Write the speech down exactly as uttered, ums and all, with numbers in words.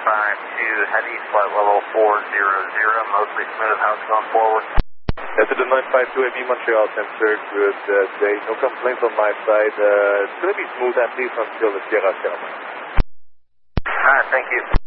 five two, heavy, flight level four zero zero, mostly smooth. How's it going forward? Attitude nine five two, A B Montreal Center, good uh, day. No complaints on my side. Uh, it's going to be smooth at least until the Sierra Sierra. Alright, thank you.